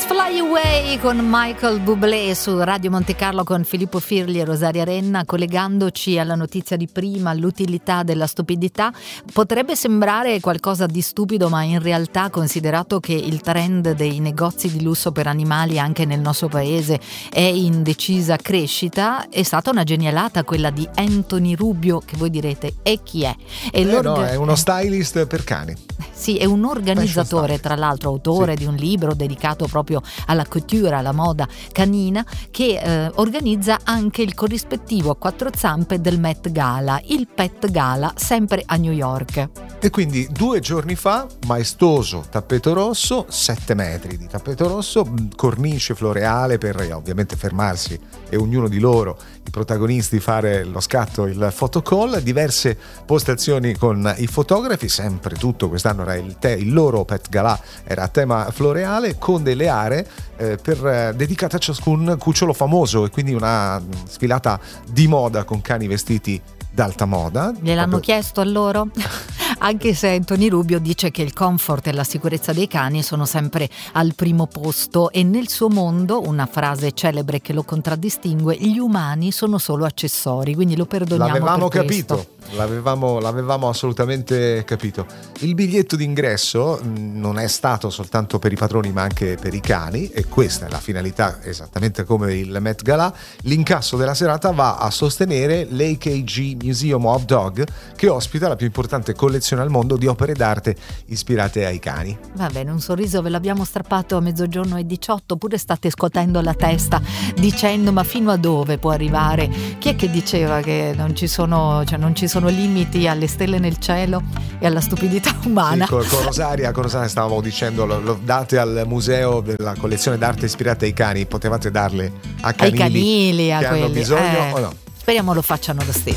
Fly Away con Michael Bublé su Radio Monte Carlo con Filippo Firli e Rosaria Renna. Collegandoci alla notizia di prima, all'utilità della stupidità, potrebbe sembrare qualcosa di stupido, ma in realtà, considerato che il trend dei negozi di lusso per animali anche nel nostro paese è in decisa crescita, è stata una genialata quella di Anthony Rubio, che voi direte e chi è? È è uno stylist per cani. Sì, è un organizzatore, tra l'altro autore di un libro dedicato proprio alla couture, alla moda canina, che organizza anche il corrispettivo a quattro zampe del Met Gala, il Pet Gala, sempre a New York. E quindi 2 giorni fa, maestoso tappeto rosso, 7 metri di tappeto rosso, cornice floreale per ovviamente fermarsi e ognuno di loro, i protagonisti, fare lo scatto, il photocall, diverse postazioni con i fotografi, sempre tutto, quest'anno era il loro Pet Gala, era a tema floreale, con delle aree dedicate a ciascun cucciolo famoso, e quindi una sfilata di moda con cani vestiti d'alta moda. Gliel'hanno chiesto a loro? Anche se Anthony Rubio dice che il comfort e la sicurezza dei cani sono sempre al primo posto, e nel suo mondo, una frase celebre che lo contraddistingue, gli umani sono solo accessori, quindi lo perdoniamo. L'avevamo per capito, questo. l'avevamo assolutamente capito. Il biglietto d'ingresso non è stato soltanto per i padroni ma anche per i cani, e questa è la finalità, esattamente come il Met Gala. L'incasso della serata va a sostenere l'AKG Museum of Dog, che ospita la più importante collezione al mondo di opere d'arte ispirate ai cani. Va bene, un sorriso ve l'abbiamo strappato a 12:18, oppure state scuotendo la testa dicendo: ma fino a dove può arrivare? Chi è che diceva che non ci sono limiti alle stelle nel cielo e alla stupidità umana? Sì, con Rosaria stavamo dicendo, lo date al museo della collezione d'arte ispirata ai cani, potevate darle a canili, ai canili, a che quelli hanno bisogno o no? Speriamo lo facciano lo stesso.